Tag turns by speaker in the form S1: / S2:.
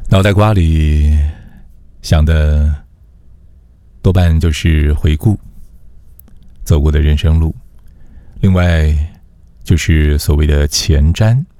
S1: 脑袋瓜里想的多半就是回顾走过的人生路，另外就是所谓的前瞻，